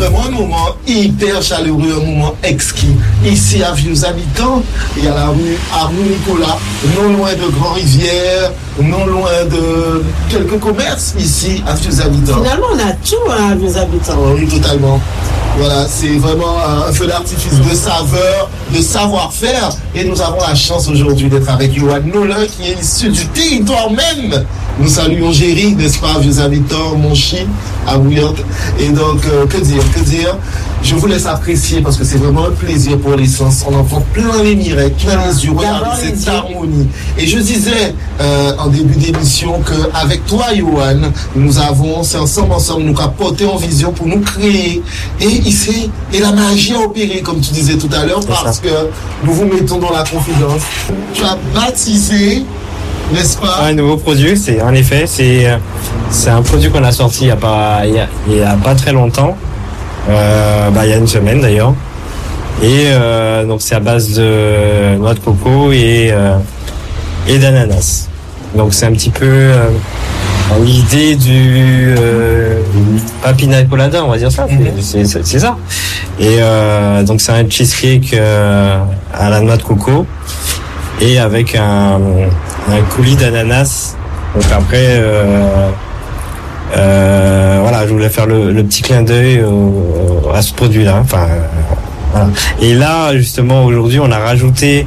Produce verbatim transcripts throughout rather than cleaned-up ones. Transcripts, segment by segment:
vraiment un moment hyper chaleureux, un moment exquis. Ici à Vieux Habitants, il y a la rue Arnaud Nicolas, non loin de Grand-Rivière, non loin de quelques commerces ici à Vieux Habitants. Finalement, on a tout hein, à Vieux Habitants. Oui, totalement. Voilà, c'est vraiment un feu d'artifice de saveur, de savoir-faire. Et nous avons la chance aujourd'hui d'être avec Yohan Nolin, qui est issu du territoire même. Nous saluons Géry, n'est-ce pas, Vieux Habitants, Monchi, à Bouillante. Et donc, euh, que dire, que dire Je vous laisse apprécier parce que c'est vraiment un plaisir pour les sens. On en prend plein les mirettes, plein les yeux. Regardez cette yeux. harmonie. Et je disais euh, en début d'émission qu'avec toi, Yohan, nous avons, c'est ensemble, ensemble, nous apporté en vision pour nous créer. Et ici, et la magie a opéré, comme tu disais tout à l'heure, parce que nous vous mettons dans la confidence. Tu as baptisé, n'est-ce pas? Un nouveau produit, c'est en effet, c'est c'est un produit qu'on a sorti il y a pas il y a, il y a pas très longtemps, euh, bah il y a une semaine d'ailleurs, et euh, donc c'est à base de noix de coco et euh, et d'ananas. Donc c'est un petit peu euh, l'idée du euh, pas pina colada, on va dire ça, c'est c'est, c'est ça. Et euh, donc c'est un cheesecake euh, à la noix de coco et avec un un coulis d'ananas. Donc après, euh, euh, voilà, je voulais faire le, le petit clin d'œil au, à ce produit-là. Enfin, euh, voilà. Et là, justement, aujourd'hui, on a rajouté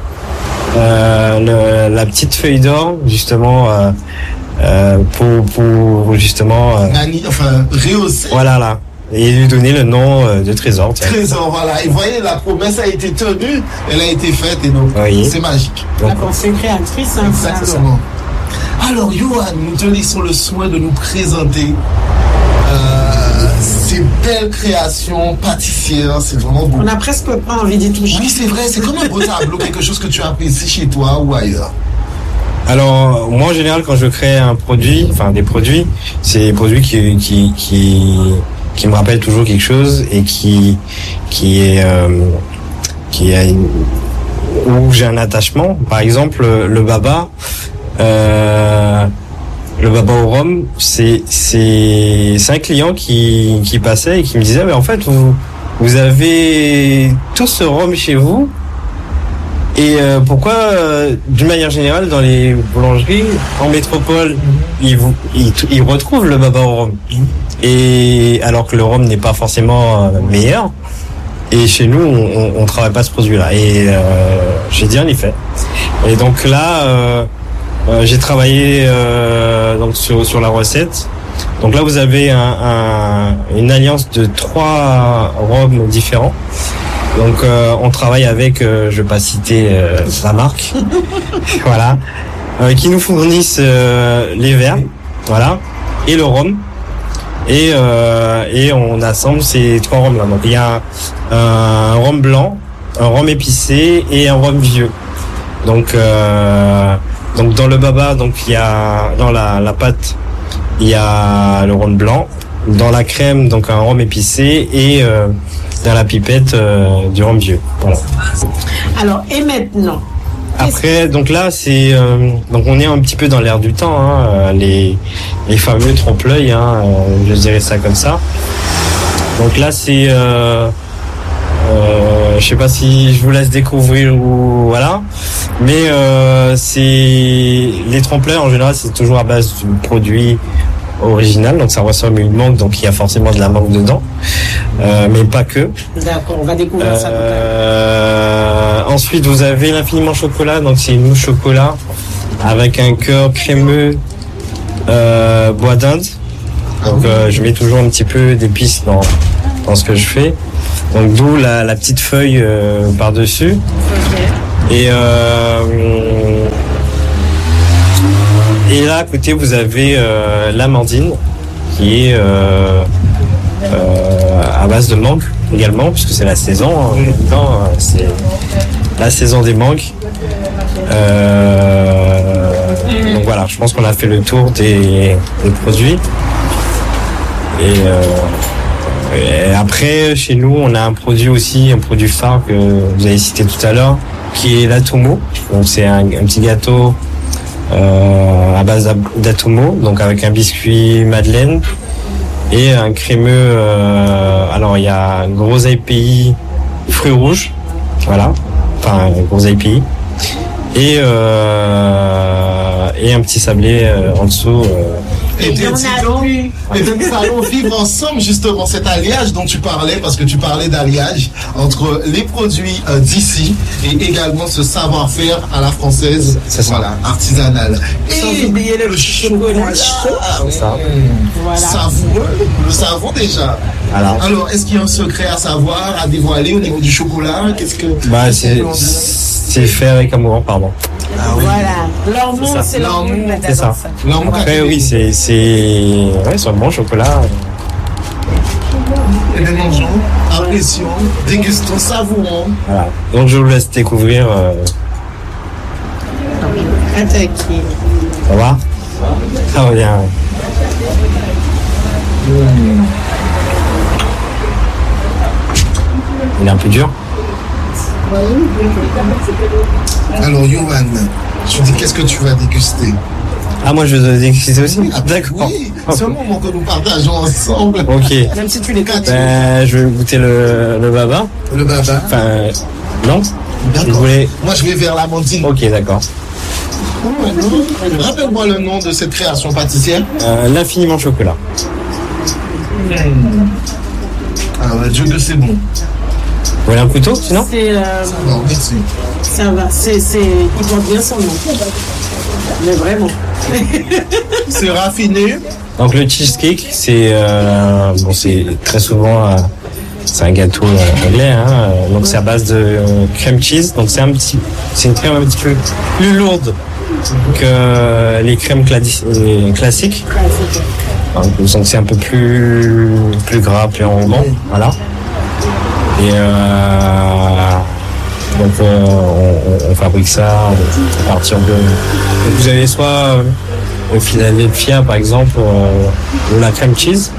euh, le, la petite feuille d'or, justement, euh, euh, pour, pour justement, euh, Nani, enfin, rehausser. Voilà, là. Et lui donner le nom euh, de Trésor. Tiens. Trésor, voilà. Et vous voyez, la promesse a été tenue, elle a été faite, et donc oui. C'est magique. La pensée créatrice, hein, exactement. Alors, Yohan, nous te laissons le soin de nous présenter euh, ces belles créations pâtissières. C'est vraiment beau. On a presque pas envie d'y toucher. Oui, c'est vrai, c'est comme un beau tableau, quelque chose que tu apprécies chez toi ou ailleurs. Alors, moi, en général, quand je crée un produit, enfin des produits, c'est des produits qui, qui, qui, qui me rappellent toujours quelque chose et qui, qui est, euh, qui a une, où j'ai un attachement. Par exemple, le baba, euh, le baba au rhum, c'est, c'est, c'est un client qui, qui passait et qui me disait, mais en fait, vous, vous avez tout ce rhum chez vous. Et euh, pourquoi, euh, d'une manière générale, dans les boulangeries en métropole, ils, vous, ils, ils retrouvent le baba au rhum. Et alors que le rhum n'est pas forcément euh, meilleur. Et chez nous, on, on, on travaille pas ce produit-là. Et euh, j'ai dit en effet. Et donc là, euh, euh, j'ai travaillé euh, donc sur sur la recette. Donc là, vous avez un, un, une alliance de trois rhums différents. Donc euh, on travaille avec, euh, je vais pas citer euh, la marque, voilà, euh, qui nous fournissent euh, les verres, voilà, et le rhum, et euh, et on assemble ces trois rhums là. Donc il y a un rhum blanc, un rhum épicé et un rhum vieux. Donc euh, donc dans le baba, donc il y a dans la la pâte, il y a le rhum blanc, dans la crème donc un rhum épicé et euh, dans la pipette euh, du rhum vieux. Voilà. Alors, et maintenant Après, donc là, c'est euh, donc on est un petit peu dans l'air du temps, hein, euh, les les fameux trompe-l'œil, hein, euh, je dirais ça comme ça. Donc là, c'est, euh, euh, je sais pas si je vous laisse découvrir ou voilà, mais euh, c'est les trompe-l'œil en général, c'est toujours à base du produit original, donc ça ressemble à une mangue, donc il y a forcément de la mangue dedans, euh, mais pas que. D'accord, on va découvrir euh, ça tout à l'heure. Ensuite, vous avez l'infiniment chocolat, donc c'est une mousse chocolat avec un cœur crémeux euh, bois d'Inde. Donc euh, je mets toujours un petit peu d'épices dans dans ce que je fais. Donc d'où la, la petite feuille euh, par dessus. Okay. Et euh, Et là, à côté, vous avez euh, l'amandine, qui est euh, euh, à base de mangue également, puisque c'est la saison. Hein, c'est la saison des mangues. Euh, donc voilà, je pense qu'on a fait le tour des, des produits. Et, euh, et après, chez nous, on a un produit aussi, un produit phare que vous avez cité tout à l'heure, qui est l'atomo. Donc c'est un, un petit gâteau Euh, à base d'atomo, donc avec un biscuit madeleine et un crémeux. Euh, alors il y a groseille pays, fruits rouges, voilà, enfin groseille pays, et euh, et un petit sablé euh, en dessous. Euh, Et bien, et donc, nous allons vivre ensemble justement cet alliage dont tu parlais, parce que tu parlais d'alliage entre les produits euh, d'ici et également ce savoir-faire à la française, c'est ça. Voilà, artisanal. Sans Et oublier le chocolat chaud. C'est ça. Voilà. Savoureux, nous le savons déjà. Voilà. Alors, est-ce qu'il y a un secret à savoir, à dévoiler au niveau du chocolat? Qu'est-ce que... Bah c'est c'est fait avec amour, pardon. Ah oui. Voilà. L'amour, C'est ça. c'est l'amour. L'amour, C'est ça. L'amour Après catholique. oui, c'est c'est ouais, c'est un bon chocolat. Et bien, mangeons, apprécions, dégustons, savourons. Voilà. Donc je vous laisse découvrir. Euh, Attaquer. ça va? Ça va bien. Il est un peu dur. Alors, Yohan, je dis, qu'est-ce que tu vas déguster? Ah moi je vais déguster aussi. D'accord. Oui, c'est un moment que nous partageons ensemble. Ok. Même si tu les connais. Ben, je vais goûter le, le baba. Le baba. Enfin, euh, non. Je D'accord. voulais. Moi, je vais vers l'amandine. Ok, d'accord. Rappelle-moi le nom de cette création pâtissière. Euh, L'infiniment chocolat. Ah ouais, Dieu que c'est bon. Vous voulez un couteau, sinon? C'est, euh, Non, merci. ça va. C'est, c'est, il porte bien son nom. Mais vraiment. C'est raffiné. Donc le cheesecake, c'est euh, bon, c'est très souvent euh, c'est un gâteau euh, anglais, hein, euh, donc c'est à base de euh, crème cheese, donc c'est un petit, c'est une crème un petit peu plus lourde que les crèmes cladi- euh, classiques. Donc c'est un peu plus plus gras, plus enrobant, voilà. Et euh, donc euh, on, on- on fabrique ça à partir de. Donc vous avez soit euh, au Philadelphia par exemple euh, ou la crème cheese.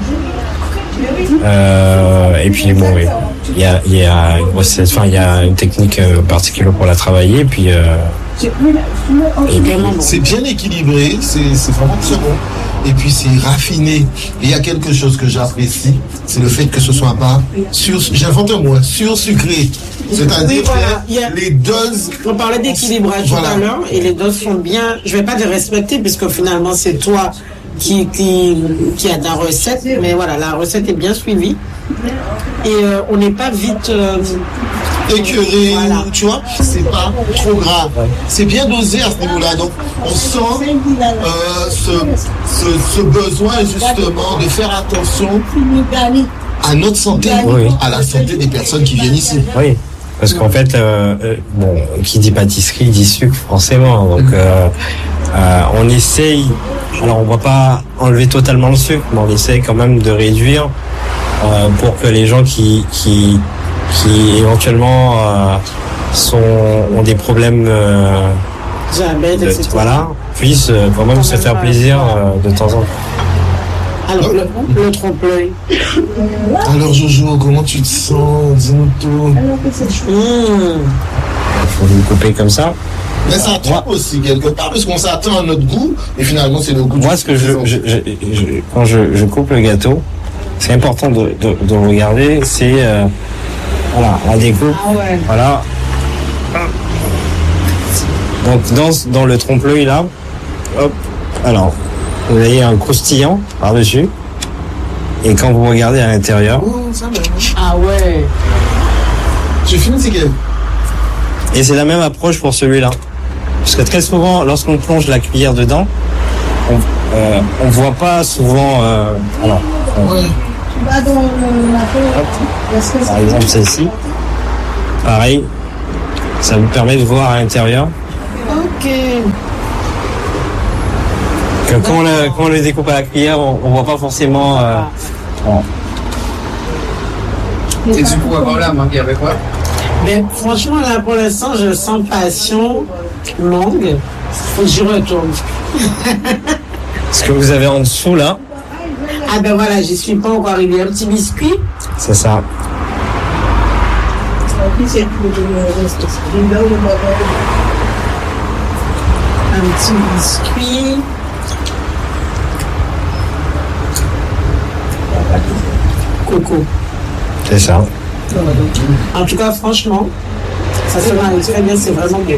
Euh, et puis bon, oui, il y a il y a une recette, enfin il y a une technique euh, particulière pour la travailler. Et puis euh, et puis C'est bien équilibré, c'est c'est vraiment très bon. Et puis c'est raffiné. Et il y a quelque chose que j'apprécie, c'est le fait que ce soit pas sur, j'invente un mot, sur-sucré. C'est-à-dire Oui, voilà, il y a- que les doses. On parlait d'équilibrage Voilà. tout à l'heure et les doses sont bien, je vais pas dire respectées puisque finalement c'est toi qui, qui, qui a ta recette, mais voilà, la recette est bien suivie et euh, on n'est pas vite euh, écœuré, Voilà. tu vois, c'est pas trop gras. C'est bien dosé à ce niveau-là. Donc, on sent euh, ce, ce, ce besoin justement de faire attention à notre santé, Oui. à la santé des personnes qui viennent ici. oui, parce qu'en fait, euh, euh, bon, qui dit pâtisserie dit sucre forcément. Donc, euh, euh, on essaye. Alors, on va pas enlever totalement le sucre, mais on essaye quand même de réduire euh, pour que les gens qui qui qui éventuellement euh, sont ont des problèmes euh, diabète, de- et cetera. voilà puissent euh, quand même se faire plaisir euh, de temps en temps. Alors le, le trompe-l'œil. Alors Jojo, comment tu te sens? Dis-nous tout. Mmh. Il faut le couper comme ça. Mais ça trompe aussi quelque part, parce qu'on s'attend à notre goût, et finalement c'est le goût. Moi, du- ce que je, je, je- je- quand je, je coupe le gâteau, c'est important de, de, de le regarder, c'est euh, voilà, la découpe, Ah ouais. voilà. Donc dans, ce- dans le trompe-l'œil là, hop, alors vous avez un croustillant par-dessus, et quand vous regardez à l'intérieur, Oh, ça va. Ah ouais. Tu finis, c'est que. et c'est la même approche pour celui-là, parce que très souvent, lorsqu'on plonge la cuillère dedans, on, euh, on voit pas souvent, euh, alors. on- Ouais. Par exemple celle-ci, pareil, ça vous permet de voir à l'intérieur Ok. que quand on, le, quand on le découpe à la cuillère, on, on voit pas forcément. Euh, bon. Et du coup, avant la mangue avec quoi? Mais franchement là pour l'instant je sens passion, mangue. Faut que j'y retourne. Ce que vous avez en dessous là, Ah ben voilà, j'y suis pas encore arrivée. Un petit biscuit. c'est ça. Un petit biscuit. Coco. C'est ça. En tout cas, franchement, ça se marie très bien, c'est vraiment bien.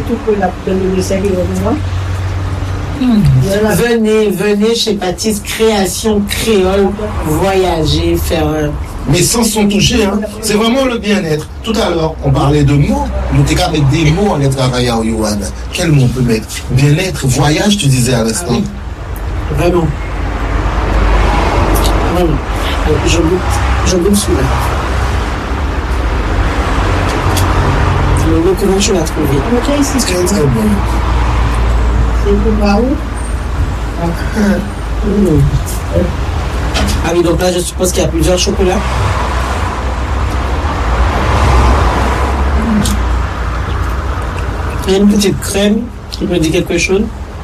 Venez, venez chez Patisse Création Créole, voyager, faire... euh, Mais sans s'en toucher, hein. C'est vraiment le bien-être. Tout à l'heure, on parlait de mots. Nous t'es qu'à mettre des mots en les travaillant, Yohan. Quel mot on peut mettre? Bien-être, voyage, tu disais à l'instant. Ah oui. Vraiment. Vraiment. Alors, je goûte, je goûte celui-là. Le comment tu l'as trouvé? Très, très bon. Mmh. Ah oui, donc là, je suppose qu'il y a plusieurs chocolats. Il y a une petite crème qui me dit quelque chose.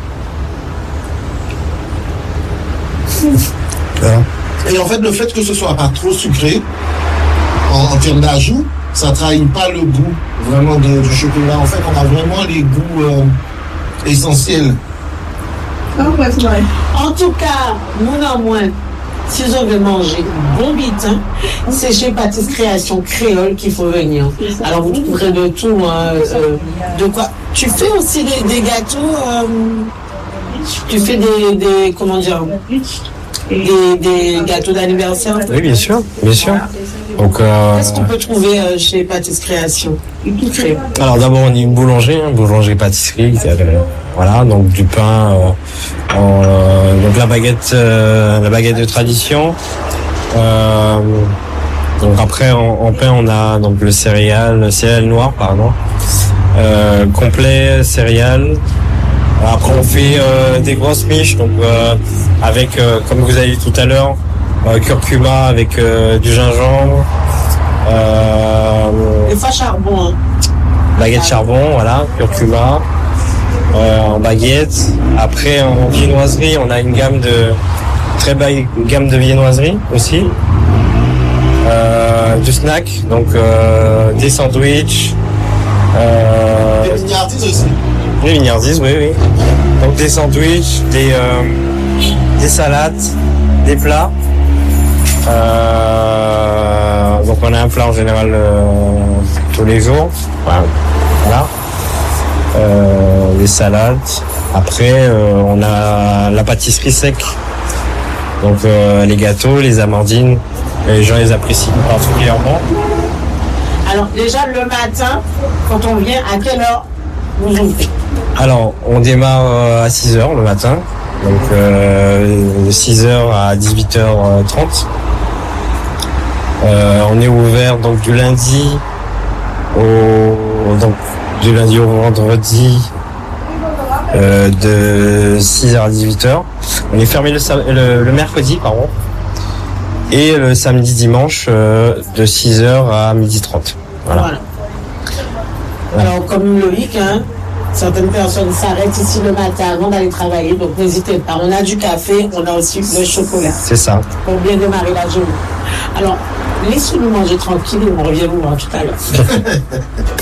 Et en fait, le fait que ce soit pas trop sucré, en, en termes d'ajout, ça trahit pas le goût vraiment de, du chocolat. En fait, on a vraiment les goûts euh, essentiels. En tout cas, nous en moins, si on veut manger bon bitin, c'est chez Patisse Création Créole qu'il faut venir. Alors vous trouverez de tout. Hein, euh, de quoi? Tu fais aussi des, des gâteaux. Euh, tu fais des, des comment dire, des, des gâteaux d'anniversaire. Oui, bien sûr, bien sûr. Donc, euh, Qu'est-ce qu'on peut trouver euh, chez Patisse Création? alors d'abord on est une boulangerie, hein, boulangerie pâtisserie. Euh, voilà, donc du pain, euh, en, euh, donc la baguette, euh, la baguette de tradition. Euh, donc après en, en pain on a donc le céréal, le céréal noir pardon, euh, complet céréales. Après on fait euh, des grosses miches donc euh, avec euh, comme vous avez dit tout à l'heure, euh, curcuma avec euh, du gingembre. Euh, Des fois charbon. Hein. Baguette charbon, voilà, curcuma, euh, en baguette. Après, en viennoiserie, on a une gamme de très belle gamme de viennoiserie aussi. Euh, du snack, donc euh, des sandwichs. Euh, Des milliardises aussi. des milliardises, oui, oui. Donc des sandwichs, des euh, des salades, des plats. Euh, donc on a un plat en général euh, tous les jours. Voilà. voilà. Euh, les salades. Après euh, on a la pâtisserie sec. Donc euh, les gâteaux, les amandines. Les gens les apprécient particulièrement. Alors déjà le matin, quand on vient, à quelle heure vous ouvrez? Alors on démarre euh, à six heures le matin. Donc euh, de six heures à dix-huit heures trente. Euh, on est ouvert donc du lundi au donc du lundi au vendredi euh, de six heures à dix-huit heures. On est fermé le, le, le mercredi pardon et le samedi dimanche euh, de six heures à midi trente. Voilà. Voilà. Alors comme Loïc, hein, certaines personnes s'arrêtent ici le matin avant d'aller travailler, donc n'hésitez pas. On a du café, on a aussi le chocolat C'est ça. pour bien démarrer la journée. Alors laissez-nous manger tranquille et on revient vous voir tout à l'heure.